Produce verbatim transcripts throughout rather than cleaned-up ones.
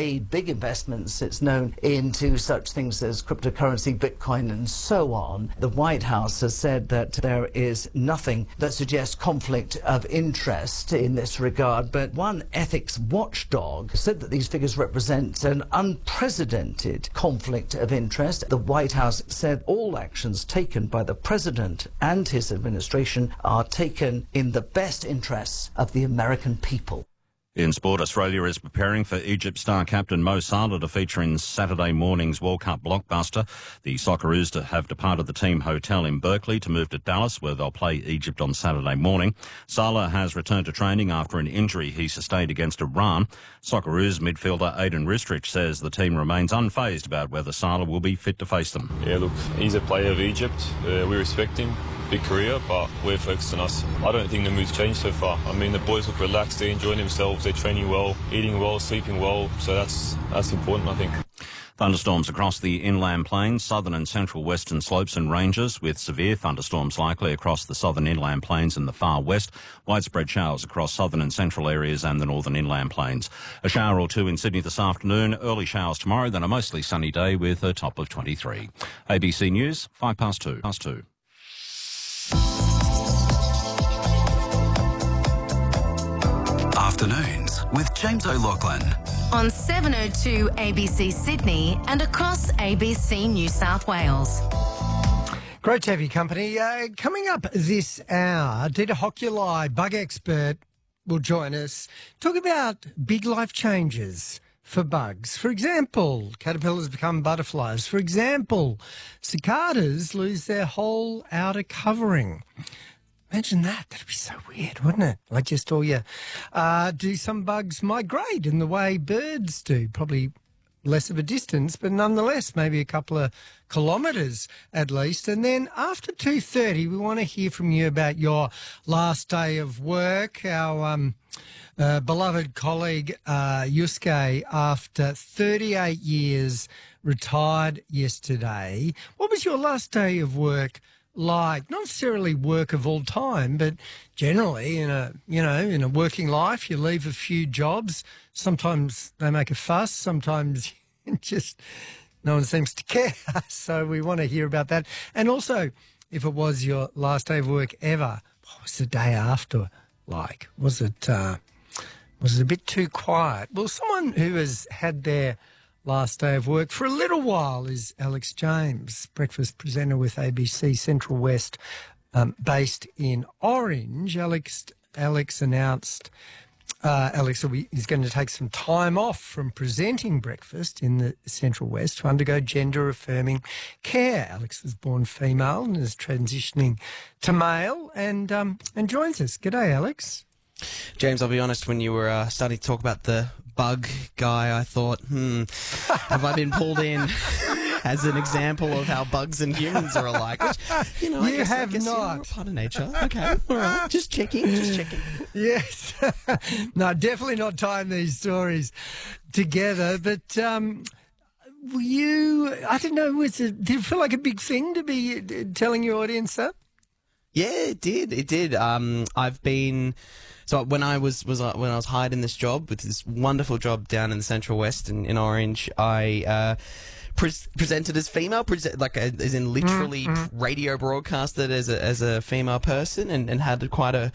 made big investments, it's known, into such things as cryptocurrency, Bitcoin, and so on. The White House has said that there is nothing that suggests conflict of interest in this regard, but one ethics watchdog said that these figures represent an unprecedented conflict of interest. The White House said all actions taken by the president and his administration are taken in the best interests of the American people. In sport, Australia is preparing for Egypt star captain Mo Salah to feature in Saturday morning's World Cup blockbuster. The Socceroos have departed the team hotel in Berkeley to move to Dallas, where they'll play Egypt on Saturday morning. Salah has returned to training after an injury he sustained against Iran. Socceroos midfielder Aiden Ristrich says the team remains unfazed about whether Salah will be fit to face them. Yeah, look, he's a player of Egypt. Uh, we respect him. Big career, but we're focused on us. I don't think the mood's changed so far. I mean, the boys look relaxed, they're enjoying themselves, they're training well, eating well, sleeping well, so that's that's important, I think. Thunderstorms across the inland plains, southern and central western slopes and ranges, with severe thunderstorms likely across the southern inland plains and the far west. Widespread showers across southern and central areas and the northern inland plains. A shower or two in Sydney this afternoon, early showers tomorrow, then a mostly sunny day with a top of twenty-three. A B C News, five past two. Past two. Afternoons with James O'Loughlin. On seven oh two A B C Sydney and across A B C New South Wales. Great to have your company. Uh, coming up this hour, Dita Hoculi, bug expert, will join us. Talk about big life changes for bugs. For example, caterpillars become butterflies. For example, cicadas lose their whole outer covering. Imagine that. That'd be so weird, wouldn't it? Like just all your... Uh, do some bugs migrate in the way birds do? Probably less of a distance, but nonetheless, maybe a couple of kilometres at least. And then after two thirty, we want to hear from you about your last day of work. Our um, uh, beloved colleague, uh, Yusuke, after thirty-eight years, retired yesterday. What was your last day of work like? Not necessarily work of all time, but generally in a, you know, in a working life, you leave a few jobs. Sometimes they make a fuss. Sometimes just no one seems to care. So we want to hear about that. And also, if it was your last day of work ever, what was the day after like? Was it, uh, was it a bit too quiet? Well, someone who has had their last day of work for a little while is Alex James, breakfast presenter with A B C Central West, um, based in Orange. Alex Alex announced uh, Alex will be, is going to take some time off from presenting breakfast in the Central West to undergo gender-affirming care. Alex was born female and is transitioning to male, and um, and joins us. G'day, Alex. James, I'll be honest, when you were uh, starting to talk about the bug guy, I thought, hmm, have I been pulled in as an example of how bugs and humans are alike? Which, you know, I You guess, have I guess not. You're a part of nature. Okay, all right. Just checking, just checking. Yes. No, definitely not tying these stories together. But um, were you, I don't know, was it, did it feel like a big thing to be uh, telling your audience that? Yeah, it did. It did. Um, I've been... So when I was, was uh, when I was hired in this job, with this wonderful job down in the Central West in, in Orange, I uh, pre presented as female, pre like a, as in literally mm-hmm. radio broadcasted as a, as a female person, and, and had quite a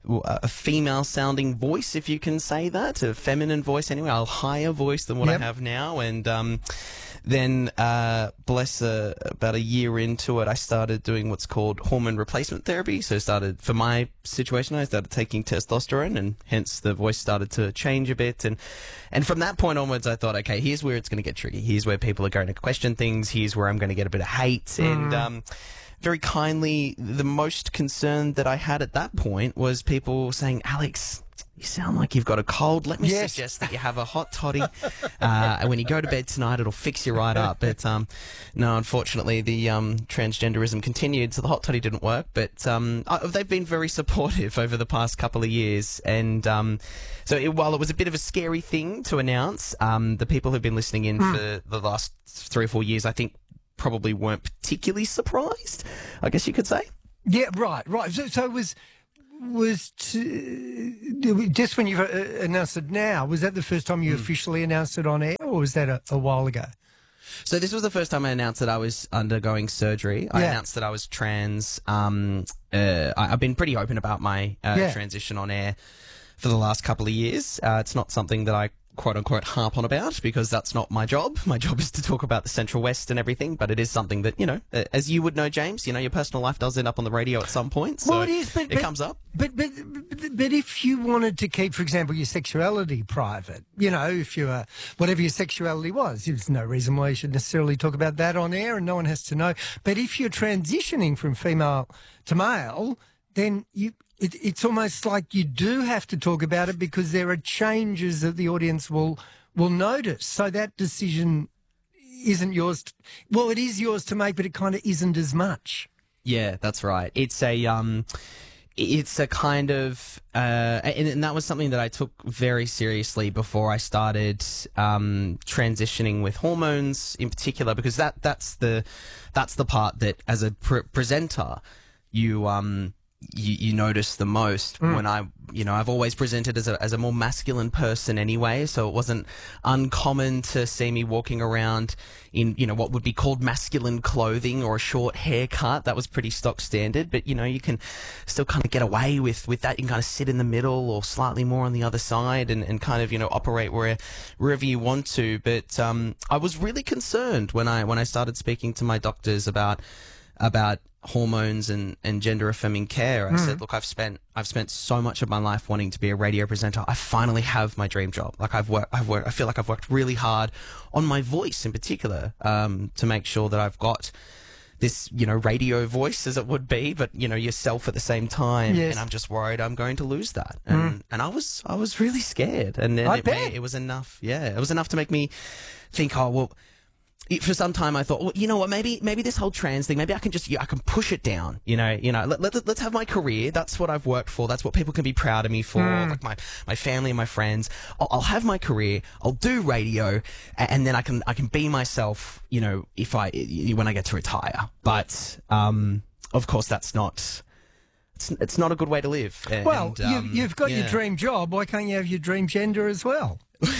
a female sounding voice, if you can say that, a feminine voice anyway, a higher voice than what yep. I have now. And um, then, uh, bless uh, about a year into it, I started doing what's called hormone replacement therapy. So started, for my situation, I started taking testosterone, and hence the voice started to change a bit. And, and from that point onwards, I thought, okay, here's where it's going to get tricky. Here's where people are going to question things. Here's where I'm going to get a bit of hate. Mm. And, um, very kindly, the most concern that I had at that point was people saying, Alex, you sound like you've got a cold. Let me yes. suggest that you have a hot toddy. uh, and when you go to bed tonight, it'll fix you right up. But um, no, unfortunately, the um, transgenderism continued, so the hot toddy didn't work. But um, uh, they've been very supportive over the past couple of years. And um, so it, while it was a bit of a scary thing to announce, um, the people who've been listening in mm. for the last three or four years, I think, probably weren't particularly surprised, I guess you could say. Yeah, right, right. So, so it was... was to, just when you uh, announced it now, was that the first time you mm. officially announced it on air, or was that a, a while ago? So this was the first time I announced that I was undergoing surgery. I Yeah. announced that I was trans. Um, uh, I, I've been pretty open about my uh, Yeah. transition on air for the last couple of years. Uh, it's not something that I quote unquote harp on about because that's not my job. My job is to talk about the Central West and everything, but it is something that, you know, uh, as you would know, James, you know, your personal life does end up on the radio at some point. So Well, it is, but- it but- comes up. But, but but but if you wanted to keep, for example, your sexuality private, you know, if you were, whatever your sexuality was, there's no reason why you should necessarily talk about that on air and no one has to know. But if you're transitioning from female to male, then you it, it's almost like you do have to talk about it because there are changes that the audience will will notice. So that decision isn't yours. To, well, it is yours to make, but it kind of isn't as much. Yeah, that's right. It's a um, it's a kind of uh, and, and that was something that I took very seriously before I started um, transitioning with hormones in particular, because that that's the that's the part that as a pre- presenter you um. You, you notice the most mm. when I, you know, I've always presented as a as a more masculine person anyway, so it wasn't uncommon to see me walking around in, you know, what would be called masculine clothing or a short haircut. That was pretty stock standard, but you know, you can still kind of get away with with that. You can kind of sit in the middle or slightly more on the other side and, and kind of, you know, operate where wherever you want to. But um, I was really concerned when I when I started speaking to my doctors about about hormones and, and gender affirming care. I mm. said, look, I've spent I've spent so much of my life wanting to be a radio presenter. I finally have my dream job. Like I've worked, I've worked, I feel like I've worked really hard on my voice in particular, um, to make sure that I've got this, you know, radio voice as it would be, but you know, yourself at the same time. Yes. And I'm just worried I'm going to lose that. And Mm. and I was I was really scared. And then I it, bet. made, it was enough. Yeah, it was enough to make me think, oh well. It, for some time I thought, well, you know what, maybe maybe this whole trans thing, maybe I can just, yeah, I can push it down, you know, you know, let, let, let's have my career. That's what I've worked for. That's what people can be proud of me for, Mm. like my, my family and my friends. I'll, I'll have my career. I'll do radio, and, and then I can I can be myself, you know, if I when I get to retire. But um, of course, that's not. It's, it's not a good way to live. And, Well, um, you, you've got your yeah. dream job. Why can't you have your dream gender as well?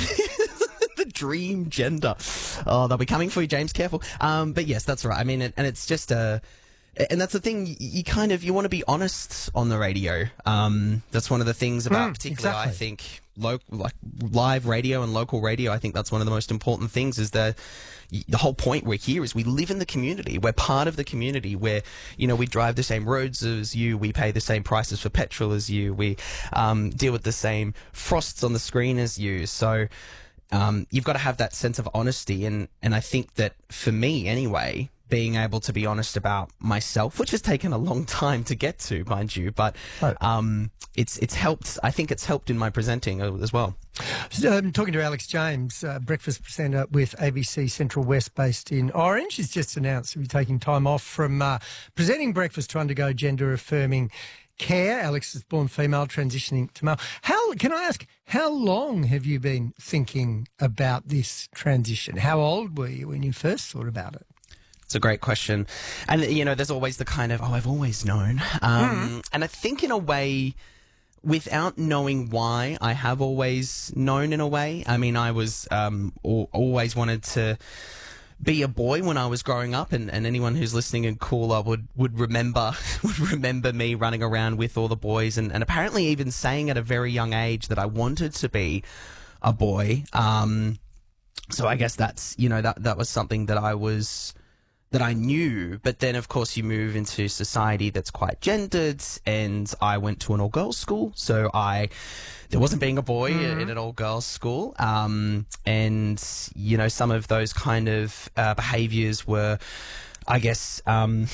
The dream gender. Oh, they'll be coming for you, James. Careful. Um, but yes, that's right. I mean, and, and it's just a, and that's the thing. You, you kind of you want to be honest on the radio. Um, that's one of the things about, Mm, particularly, I exactly. think, local, like live radio and local radio. I think that's one of the most important things. Is the the whole point we're here is we live in the community. We're part of the community. Where, you know, we drive the same roads as you. We pay the same prices for petrol as you. We um, deal with the same frosts on the screen as you. So. Um, you've got to have that sense of honesty, and, and I think that for me anyway, being able to be honest about myself, which has taken a long time to get to, mind you, but um, it's it's helped. I think it's helped in my presenting as well. So, I'm talking to Alex James, uh, breakfast presenter with A B C Central West, based in Orange. He's just announced to be taking time off from uh, presenting breakfast to undergo gender affirming care. Alex is born female, transitioning to male. How can I ask? How long have you been thinking about this transition? How old were you when you first thought about it? It's a great question. And, you know, there's always the kind of, oh, I've always known. Um, mm. And I think in a way, without knowing why, I have always known in a way. I mean, I was um, al- always wanted to be a boy when I was growing up, and, and anyone who's listening in Cooler would, would remember would remember me running around with all the boys, and, and apparently even saying at a very young age that I wanted to be a boy. Um, so I guess that's, you know, that that was something that I was that I knew. But then, of course, you move into society that's quite gendered, and I went to an all-girls school, so I there wasn't being a boy mm-hmm. in an all-girls school, um, and you know, some of those kind of uh, behaviours were, I guess. Um,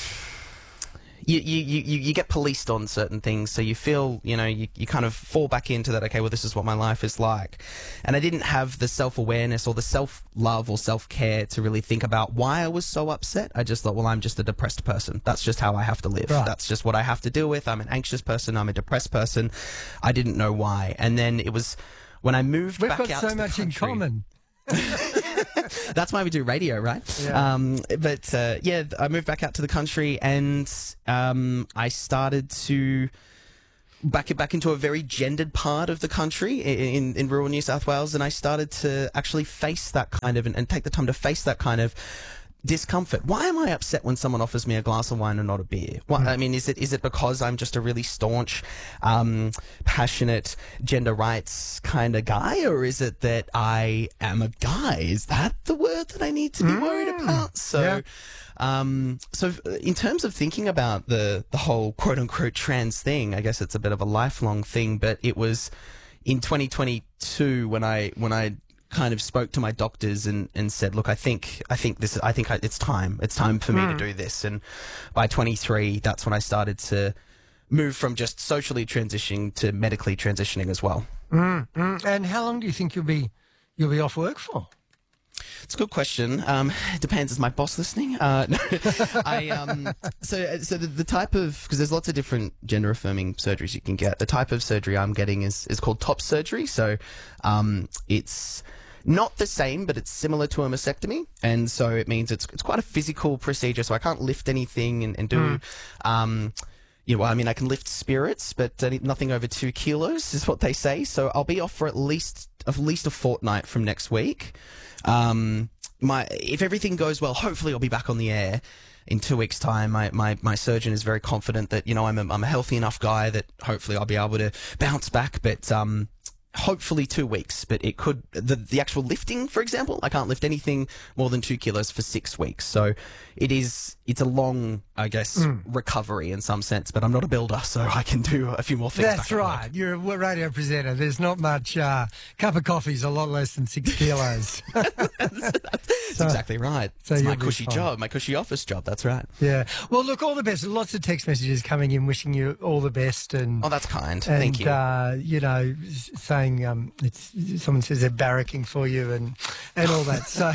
You, you, you, you get policed on certain things, so you feel, you know, you, you kind of fall back into that, okay, well, this is what my life is like. And I didn't have the self-awareness or the self-love or self-care to really think about why I was so upset. I just thought, well, I'm just a depressed person. That's just how I have to live. Right. That's just what I have to deal with. I'm an anxious person. I'm a depressed person. I didn't know why. And then it was when I moved We've back got out so to the much in country. common. That's why we do radio, right? Yeah. Um, but uh, yeah, I moved back out to the country, and um, I started to back back into a very gendered part of the country in, in rural New South Wales, and I started to actually face that kind of and, and take the time to face that kind of discomfort. Why am I upset when someone offers me a glass of wine and not a beer? What, I mean, is it is it because I'm just a really staunch, um, passionate gender rights kind of guy, or is it that I am a guy? Is that the word that I need to be worried about? So. Yeah. Um, so in terms of thinking about the, the whole quote unquote trans thing, I guess it's a bit of a lifelong thing, but it was in twenty twenty-two when I, when I kind of spoke to my doctors and, and said, look, I think, I think this, I think I, it's time, it's time for me to do this. And by twenty-three, that's when I started to move from just socially transitioning to medically transitioning as well. Mm, mm. And how long do you think you'll be, you'll be off work for? It's a good question. Um, it depends. Is my boss listening? Uh, no. I, um, so, so the, the type of, because there's lots of different gender affirming surgeries you can get. The type of surgery I'm getting is, is called top surgery. So, um, it's not the same, but it's similar to a mastectomy. And so it means it's, it's quite a physical procedure. So I can't lift anything and, and do, mm. um, you know, I mean, I can lift spirits, but uh, nothing over two kilos is what they say. So I'll be off for at least, at least a fortnight from next week. Um, my, if everything goes well, hopefully I'll be back on the air in two weeks' time. My, my, my surgeon is very confident that, you know, I'm a, I'm a healthy enough guy that hopefully I'll be able to bounce back, but, um, hopefully two weeks, but it could, the, the actual lifting, for example, I can't lift anything more than two kilos for six weeks. So it is, it's a long, I guess, mm. recovery in some sense, but I'm not a builder, so I can do a few more things. That's right. You're a radio presenter. There's not much, uh, cup of coffee's a lot less than six kilos. that's, that's so, exactly right. So it's my cushy job, my cushy office job. That's right. Yeah. Well, look, all the best. Lots of text messages coming in wishing you all the best. And oh, that's kind. And, Thank you. Uh, you know, saying um, it's someone says they're barracking for you and and all that. So,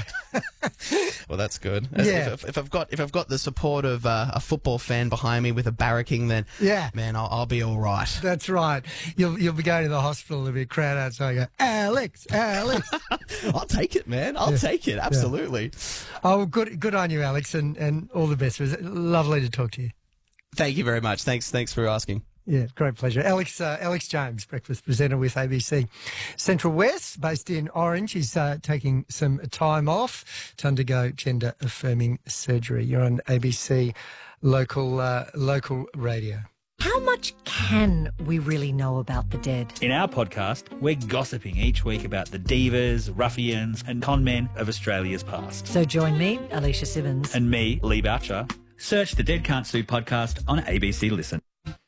well, that's good. Yeah. If, if I've got if I've got the support of uh, a football fan behind me with a barracking, then yeah, man, I'll, I'll be all right. That's right. You'll you'll be going to the hospital. There'll be a crowd outside. Go, Alex, Alex. I'll take it, man. I'll yeah. take it. Absolutely. Yeah. Oh, good good on you, Alex, and and all the best. It was lovely to talk to you. Thank you very much. Thanks. Thanks for asking. Yeah, great pleasure. Alex uh, Alex James, breakfast presenter with A B C Central West, based in Orange. He's uh, taking some time off to undergo gender affirming surgery. You're on A B C local uh, local radio. How much can we really know about the dead? In our podcast, we're gossiping each week about the divas, ruffians and con men of Australia's past. So join me, Alicia Simmons. And me, Lee Boucher. Search the Dead Can't Sue podcast on A B C Listen.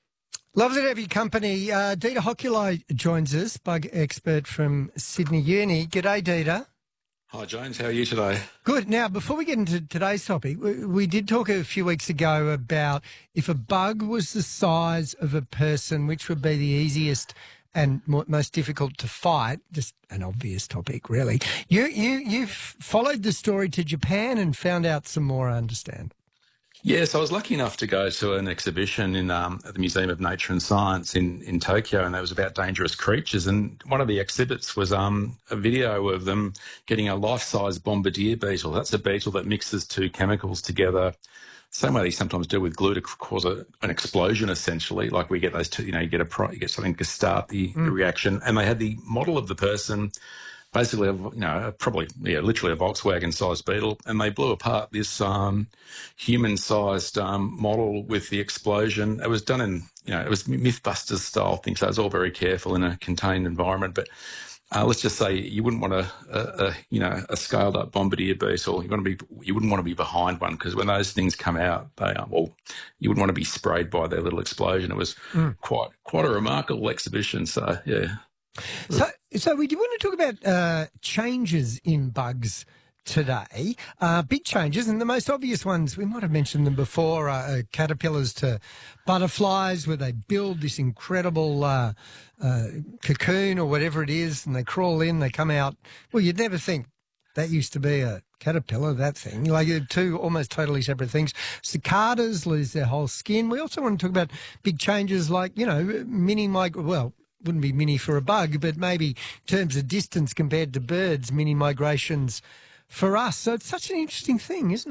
Lovely to have your company. Uh, Dita Hoculai joins us, bug expert from Sydney Uni. G'day, Dita. Hi, James. How are you today? Good. Now, before we get into today's topic, we, we did talk a few weeks ago about if a bug was the size of a person, which would be the easiest and mo- most difficult to fight. Just an obvious topic, really. You, you, you've followed the story to Japan and found out some more, I understand. Yes, I was lucky enough to go to an exhibition in um, at the Museum of Nature and Science in, in Tokyo, and that was about dangerous creatures. And one of the exhibits was um, a video of them getting a life-size bombardier beetle. That's a beetle that mixes two chemicals together, same way they sometimes do with glue to cause a, an explosion, essentially. Like we get those two, you know, you get a pro, you get something to start the, mm. the reaction. And they had the model of the person, basically, you know, probably, yeah, literally a Volkswagen-sized beetle, and they blew apart this um, human-sized um, model with the explosion. It was done in, you know, it was Mythbusters-style thing, so it was all very careful in a contained environment. But uh, let's just say you wouldn't want a, a, a you know, a scaled-up bombardier beetle. You want to be, you wouldn't want to be behind one, because when those things come out, they are, well, you wouldn't want to be sprayed by their little explosion. It was mm. quite quite a remarkable exhibition. So yeah. So, so we do want to talk about uh, changes in bugs today, uh, big changes, and the most obvious ones, we might have mentioned them before, uh, caterpillars to butterflies, where they build this incredible uh, uh, cocoon or whatever it is, and they crawl in, they come out. Well, you'd never think that used to be a caterpillar, that thing. Like two almost totally separate things. Cicadas lose their whole skin. We also want to talk about big changes like, you know, mini migra- well, wouldn't be mini for a bug, but maybe in terms of distance compared to birds, mini migrations for us. So it's such an interesting thing, isn't it?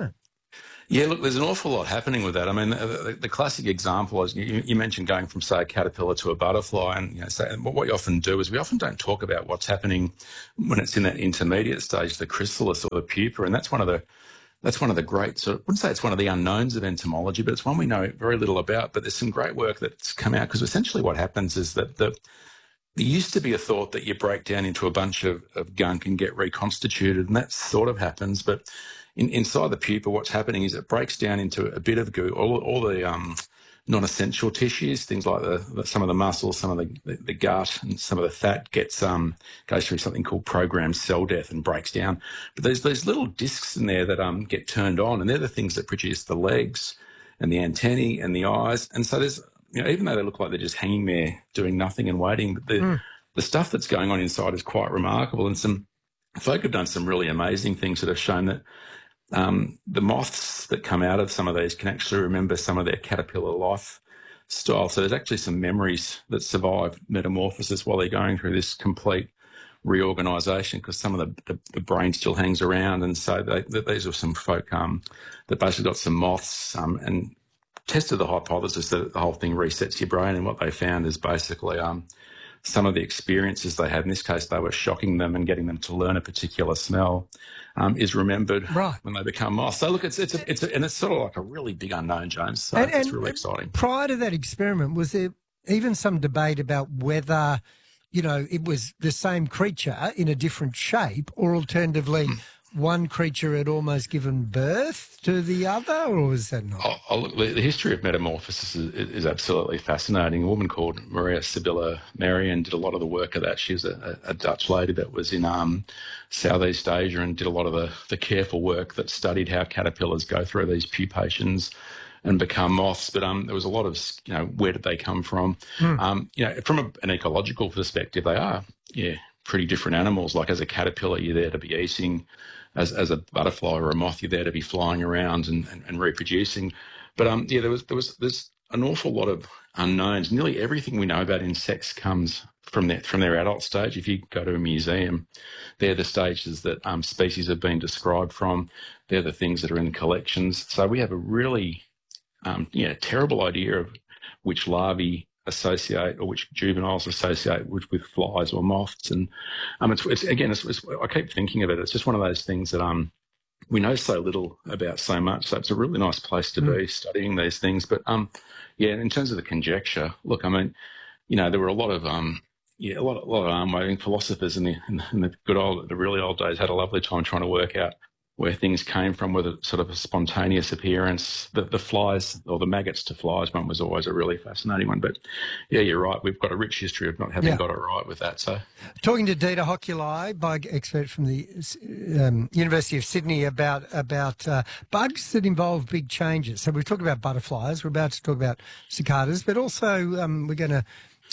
Yeah, look, there's an awful lot happening with that. I mean, the, the, the classic example is you, you mentioned going from, say, a caterpillar to a butterfly, and you know, so what you often do is we often don't talk about what's happening when it's in that intermediate stage, the chrysalis or the pupa, and that's one of the that's one of the great sort of, I wouldn't say it's one of the unknowns of entomology, but it's one we know very little about. But there's some great work that's come out because essentially what happens is that the there used to be a thought that you break down into a bunch of, of gunk and get reconstituted, and that sort of happens, but In, inside the pupa, what's happening is it breaks down into a bit of goo, all, all the um, non-essential tissues, things like the, the some of the muscles, some of the, the, the gut, and some of the fat gets um, goes through something called programmed cell death and breaks down. But there's these little discs in there that um, get turned on, and they're the things that produce the legs and the antennae and the eyes. And so there's, you know, even though they look like they're just hanging there doing nothing and waiting, the mm. the stuff that's going on inside is quite remarkable. And some folk have done some really amazing things that have shown that Um, the moths that come out of some of these can actually remember some of their caterpillar lifestyle. So there's actually some memories that survive metamorphosis while they're going through this complete reorganisation, because some of the, the, the brain still hangs around. And so they, they, these are some folk um, that basically got some moths um, and tested the hypothesis that the whole thing resets your brain. And what they found is basically um, some of the experiences they had, in this case they were shocking them and getting them to learn a particular smell, Um, is remembered right. when they become moths. So look, it's it's a, it's a, and it's sort of like a really big unknown, James. So and, it's and really exciting. Prior to that experiment, was there even some debate about whether, you know, it was the same creature in a different shape, or alternatively, mm. one creature had almost given birth to the other, or was that not? Oh, oh, look, the, the history of metamorphosis is, is absolutely fascinating. A woman called Maria Sibylla Marian did a lot of the work of that. She was a, a Dutch lady that was in um, Southeast Asia and did a lot of the, the careful work that studied how caterpillars go through these pupations and become moths. But um, there was a lot of, you know, where did they come from? Mm. Um, you know, from a, an ecological perspective, they are, yeah, pretty different animals. Like as a caterpillar, you're there to be eating. As, as a butterfly or a moth, you're there to be flying around and, and, and reproducing. But um, yeah, there was there was there's an awful lot of unknowns. Nearly everything we know about insects comes from their from their adult stage. If you go to a museum, they're the stages that um, species have been described from. They're the things that are in collections. So we have a really um, yeah terrible idea of which larvae associate or which juveniles associate with, with flies or moths. And um, it's, it's again, it's, it's, I keep thinking of it. It's just one of those things that um, we know so little about so much. So it's a really nice place to mm. be studying these things. But um, yeah, in terms of the conjecture, look, I mean, you know, there were a lot of um, yeah, a lot, a lot of arm waving philosophers in the, in the good old, the really old days had a lovely time trying to work out where things came from, whether it's sort of a spontaneous appearance. The, the flies, or the maggots to flies one was always a really fascinating one. But, yeah, you're right. We've got a rich history of not having yeah. got it right with that. So, talking to Dita Hokulai, bug expert from the um, University of Sydney, about, about uh, bugs that involve big changes. So we've talked about butterflies. We're about to talk about cicadas, but also um, we're going to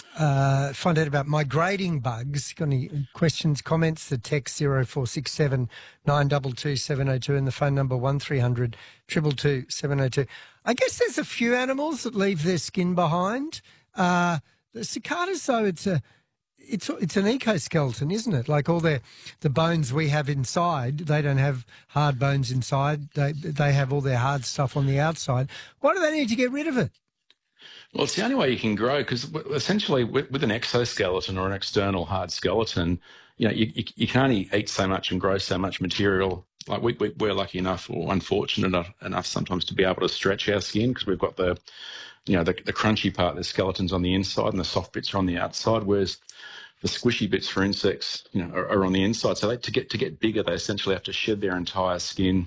Uh, find out about migrating bugs. Got any questions, comments? The text zero four six seven nine two two seven zero two and the phone number one three hundred two two two seven zero two. I guess there's a few animals that leave their skin behind. Uh, the cicadas, though, it's a it's it's an ecoskeleton, isn't it? Like all the the bones we have inside, they don't have hard bones inside. They they have all their hard stuff on the outside. Why do they need to get rid of it? Well, it's the only way you can grow, because essentially with, with an exoskeleton or an external hard skeleton, you know, you, you, you can only eat so much and grow so much material. Like we, we, we're lucky enough or unfortunate enough, enough sometimes to be able to stretch our skin, because we've got the, you know, the, the crunchy part, the skeleton's on the inside and the soft bits are on the outside, whereas the squishy bits for insects, you know, are, are on the inside. So they, to get to get bigger, they essentially have to shed their entire skin.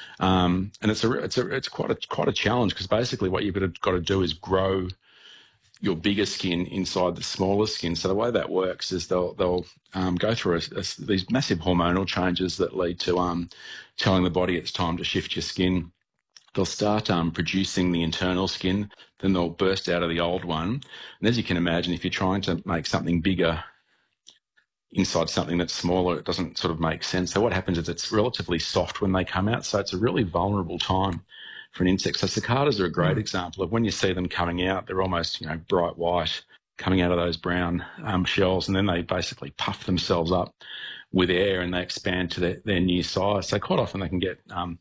Um, and it's a it's a it's quite a quite a challenge, because basically what you've got to, got to do is grow your bigger skin inside the smaller skin. So the way that works is they'll they'll um, go through a, a, these massive hormonal changes that lead to um, telling the body it's time to shift your skin. They'll start um, producing the internal skin, then they'll burst out of the old one. And as you can imagine, if you're trying to make something bigger inside something that's smaller, it doesn't sort of make sense. So what happens is it's relatively soft when they come out, so it's a really vulnerable time for an insect. So cicadas are a great mm. example of when you see them coming out, they're almost, you know, bright white coming out of those brown um, shells, and then they basically puff themselves up with air and they expand to their, their new size. So quite often they can get um,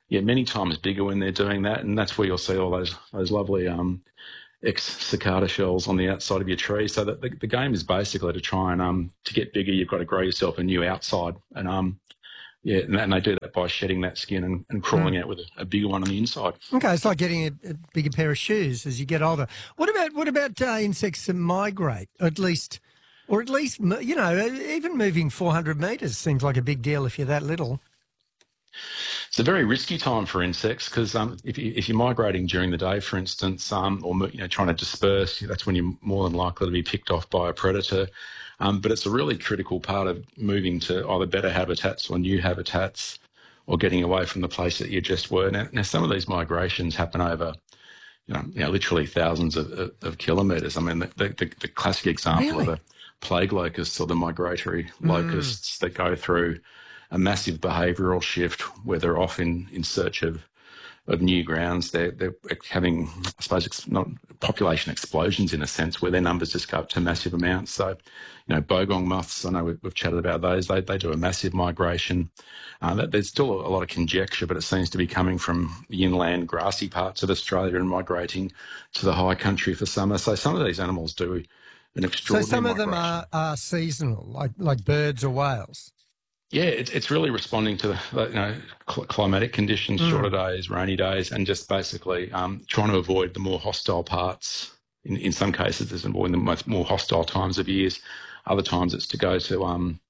yeah, many times bigger when they're doing that, and that's where you'll see all those those lovely um, ex-cicada shells on the outside of your tree. So that the, the game is basically to try and um to get bigger, you've got to grow yourself a new outside, and um yeah, and, and they do that by shedding that skin and, and crawling mm. out with a, a bigger one on the inside. Okay, it's like getting a, a bigger pair of shoes as you get older. What about what about uh, insects that migrate, or at least, or at least you know, even moving four hundred metres seems like a big deal if you're that little. It's a very risky time for insects because um, if, you, if you're migrating during the day, for instance, um, or you know trying to disperse, that's when you're more than likely to be picked off by a predator. Um, but it's a really critical part of moving to either better habitats or new habitats, or getting away from the place that you just were. Now, now some of these migrations happen over, you know, you know literally thousands of, of, of kilometres. I mean, the, the, the classic example really? of the plague locusts or the migratory mm. locusts that go through a massive behavioural shift where they're off in, in search of of new grounds. They're, they're having, I suppose, ex- not population explosions in a sense where their numbers just go up to massive amounts. So, you know, bogong moths, I know we've, we've chatted about those. They they do a massive migration. Uh, there's still a lot of conjecture, but it seems to be coming from the inland grassy parts of Australia and migrating to the high country for summer. So some of these animals do an extraordinary So some of migration. them are, are seasonal, like like birds or whales? Yeah, it's it's really responding to the you know cl- climatic conditions, mm. shorter days, rainy days, and just basically um, trying to avoid the more hostile parts. In in some cases, it's avoiding the most more hostile times of years. Other times, it's to go to um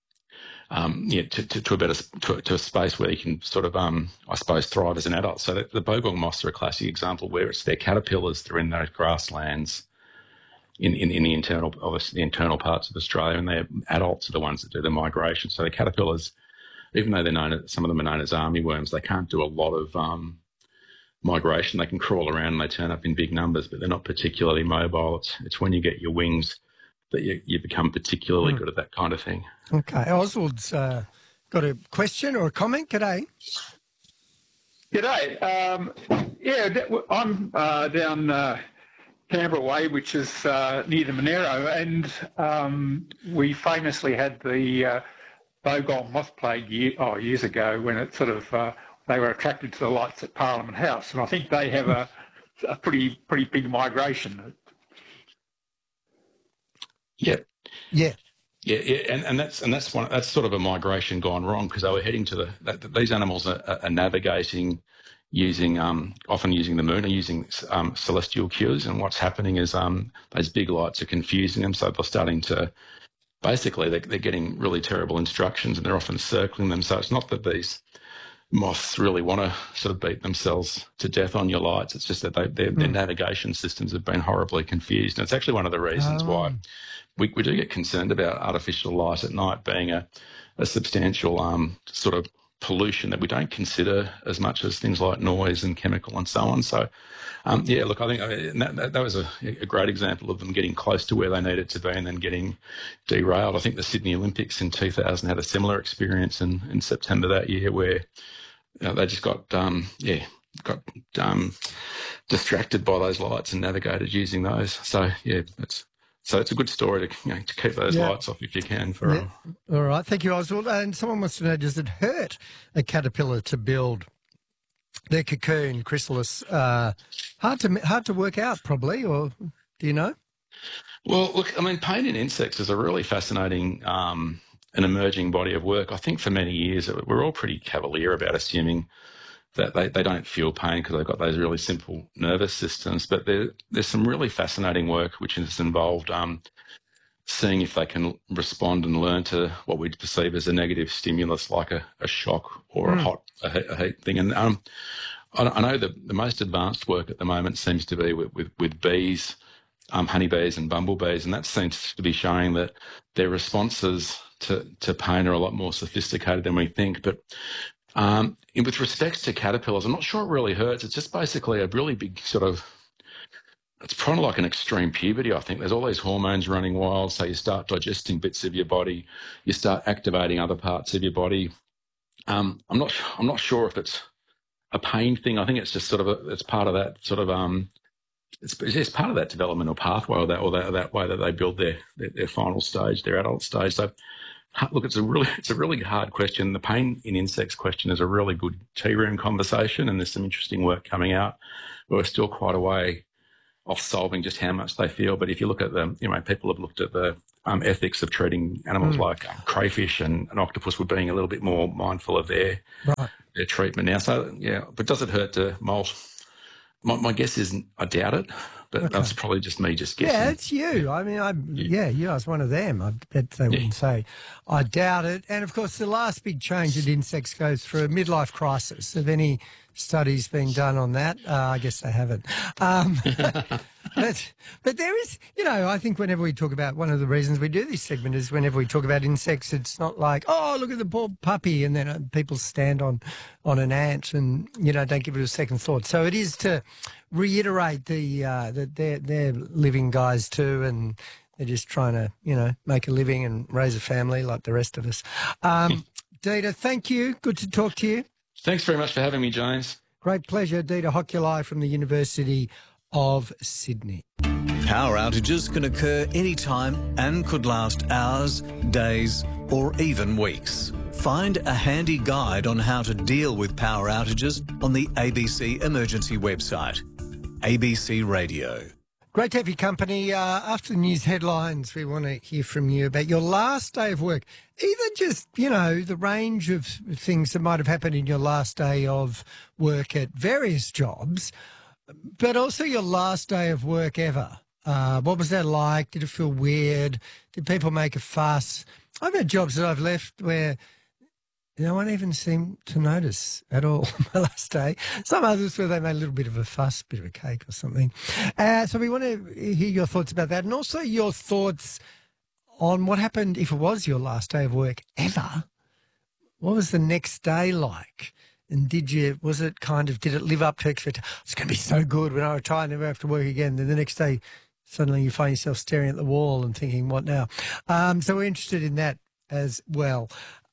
um yeah to, to, to a better to, to a space where you can sort of um I suppose thrive as an adult. So the, the bogong moths are a classic example where it's their caterpillars that are in those grasslands. In, in, in the internal, obviously the internal parts of Australia, and their adults are the ones that do the migration. So the caterpillars, even though they're known, as, some of them are known as army worms, they can't do a lot of um, migration. They can crawl around and they turn up in big numbers, but they're not particularly mobile. It's it's when you get your wings that you, you become particularly mm. good at that kind of thing. Okay, Oswald's uh, got a question or a comment. G'day. G'day. Um, yeah, I'm uh, down. Uh, Canberra Way, which is uh, near the Monero, and um, we famously had the uh, bogong moth plague year, oh, years ago when it sort of uh, they were attracted to the lights at Parliament House, and I think they have a, a pretty pretty big migration. Yeah, yeah, yeah, yeah, and, and that's and that's one that's sort of a migration gone wrong because they were heading to the that, these animals are, are navigating. Using um, often using the moon or using um, celestial cues, and what's happening is um, those big lights are confusing them, so they're starting to basically they're, they're getting really terrible instructions, and they're often circling them. So it's not that these moths really want to sort of beat themselves to death on your lights. It's just that they, their, mm. their navigation systems have been horribly confused, and it's actually one of the reasons oh. why we, we do get concerned about artificial light at night being a, a substantial um, sort of pollution that we don't consider as much as things like noise and chemical and so on. So, um, yeah, look, I think I mean, that, that, that was a, a great example of them getting close to where they needed to be and then getting derailed. I think the Sydney Olympics in two thousand had a similar experience in, in September that year where you know, they just got, um, yeah, got um, distracted by those lights and navigated using those. So, yeah, it's So it's a good story to, you know, to keep those yeah. lights off if you can. For yeah. um... All right, thank you, Oswald. And someone wants to know, does it hurt a caterpillar to build their cocoon chrysalis? Uh, hard to hard to work out, probably, or do you know? Well, look, I mean, pain in insects is a really fascinating um, and emerging body of work. I think for many years we're all pretty cavalier about assuming that they, they don't feel pain because they've got those really simple nervous systems. But there, there's some really fascinating work which has involved um, seeing if they can respond and learn to what we perceive as a negative stimulus like a, a shock or mm. a hot a heat, a heat thing. And um, I, I know the, the most advanced work at the moment seems to be with, with, with bees, um, honeybees and bumblebees, and that seems to be showing that their responses to, to pain are a lot more sophisticated than we think. But Um, with respects to caterpillars, I'm not sure it really hurts. It's just basically a really big sort of, it's kind of like an extreme puberty, I think. There's all these hormones running wild, so you start digesting bits of your body, you start activating other parts of your body. Um, I'm not I'm not sure if it's a pain thing. I think it's just sort of, a, it's part of that sort of, um, it's, it's part of that developmental pathway or that, or that, or that way that they build their, their, their final stage, their adult stage. So Look, it's a really it's a really hard question. The pain in insects question is a really good tea room conversation, and there's some interesting work coming out. We're still quite a way off solving just how much they feel. But if you look at the, you know, people have looked at the um, ethics of treating animals mm. like um, crayfish and an octopus were being a little bit more mindful of their right. their treatment now. So yeah, but does it hurt to molt? My, my guess is I doubt it. But okay. That's probably just me just guessing. Yeah, it's you. I mean, I yeah, you I was one of them. I bet they wouldn't yeah. say. I doubt it. And, of course, the last big change that insects go through, a midlife crisis. Have any studies been done on that? Uh, I guess they haven't. Um, but, but there is, you know, I think whenever we talk about, one of the reasons we do this segment is whenever we talk about insects, it's not like, oh, look at the poor puppy, and then uh, people stand on, on an ant and, you know, don't give it a second thought. So it is to reiterate the uh, that they're, they're living guys too, and they're just trying to, you know, make a living and raise a family like the rest of us. Um, Dieter, thank you. Good to talk to you. Thanks very much for having me, James. Great pleasure. Dieter Hoculi from the University of Sydney. Power outages can occur anytime and could last hours, days, or even weeks. Find a handy guide on how to deal with power outages on the A B C Emergency website. A B C Radio. Great to have your company. Uh, after the news headlines, we want to hear from you about your last day of work. Either just, you know, the range of things that might have happened in your last day of work at various jobs, but also your last day of work ever. Uh, what was that like? Did it feel weird? Did people make a fuss? I've had jobs that I've left where no one even seemed to notice at all my last day. Some others where they made a little bit of a fuss, a bit of a cake or something. Uh, so we want to hear your thoughts about that, and also your thoughts on what happened if it was your last day of work ever. What was the next day like? And did you, was it kind of, did it live up to expectations? It's going to be so good when I retire, I never have to work again. Then the next day, suddenly you find yourself staring at the wall and thinking, what now? Um, so we're interested in that as well.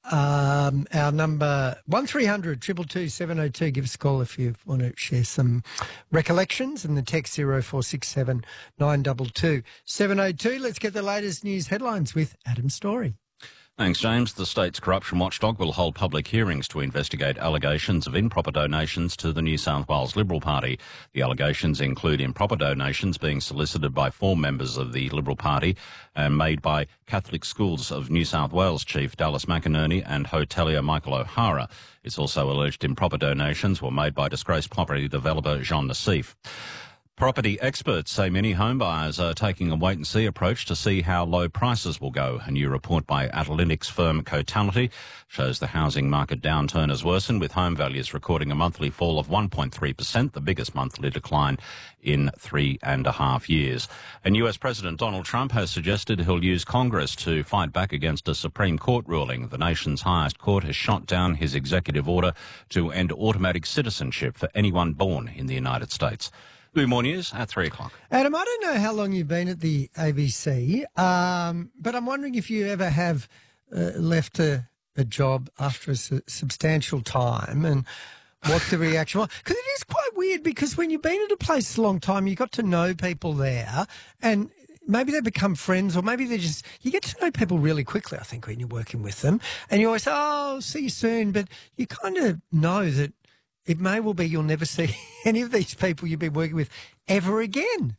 Um, our number one three hundred two two two seven oh two. Give us a call if you want to share some recollections, and the text zero four six seven nine two two seven oh two. Let's get the latest news headlines with Adam Story. Thanks, James. The state's corruption watchdog will hold public hearings to investigate allegations of improper donations to the New South Wales Liberal Party. The allegations include improper donations being solicited by four members of the Liberal Party and made by Catholic Schools of New South Wales Chief Dallas McInerney and hotelier Michael O'Hara. It's also alleged improper donations were made by disgraced property developer Jean Nassif. Property experts say many homebuyers are taking a wait-and-see approach to see how low prices will go. A new report by analytics firm Cotality shows the housing market downturn has worsened, with home values recording a monthly fall of one point three percent, the biggest monthly decline in three and a half years. And U S President Donald Trump has suggested he'll use Congress to fight back against a Supreme Court ruling. The nation's highest court has shot down his executive order to end automatic citizenship for anyone born in the United States. Blue More News at three o'clock. Adam, I don't know how long you've been at the A B C, um, but I'm wondering if you ever have uh, left a, a job after a su- substantial time and what the reaction was. Because it is quite weird, because when you've been at a place a long time, you got to know people there, and maybe they become friends, or maybe they just, you get to know people really quickly, I think, when you're working with them. And you always say, oh, see you soon. But you kind of know that it may well be you'll never see any of these people you've been working with ever again.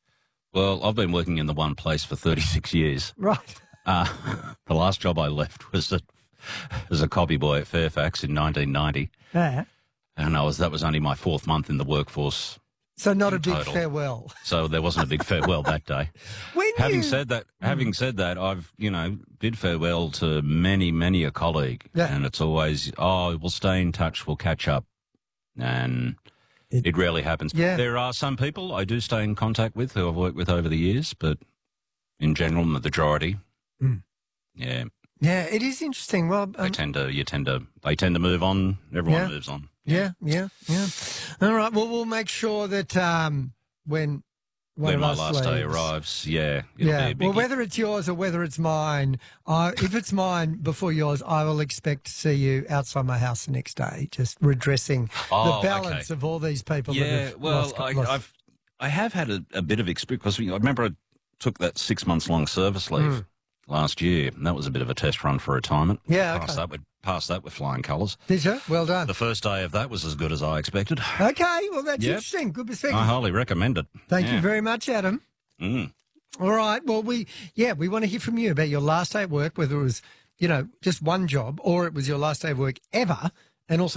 Well, I've been working in the one place for thirty-six years. Right. Uh, the last job I left was at, as a copy boy at Fairfax in nineteen ninety. Yeah. And I was that was only my fourth month in the workforce. So not a big total. farewell. So there wasn't a big farewell that day. When having you... said that, having said that, I've, you know, bid farewell to many, many a colleague. Yeah. And it's always, oh, we'll stay in touch, we'll catch up. And it, it rarely happens. Yeah. There are some people I do stay in contact with who I've worked with over the years, but in general, the majority, mm. yeah. Yeah, it is interesting. Well, um, they tend to, you tend to, they tend to move on. Everyone yeah. moves on. Yeah, yeah, yeah. All right. Well, we'll make sure that um, when one when of my us last leaves, day arrives, yeah, it'll yeah. be a Well, biggie. whether it's yours or whether it's mine, I, if it's mine before yours, I will expect to see you outside my house the next day, just redressing Oh, the balance okay. of all these people. Yeah, that have well, lost, I, lost. I've I have had a, a bit of experience because I remember I took that six months long service leave, Mm. last year. And that was a bit of a test run for retirement. Yeah, Passed okay. that with, passed that with flying colours. Did you? Well done. The first day of that was as good as I expected. Okay, well, that's Yep. interesting. Good perspective. I highly recommend it. Thank Yeah. you very much, Adam. Mm. All right. Well, we, yeah, we want to hear from you about your last day at work, whether it was, you know, just one job or it was your last day of work ever, and also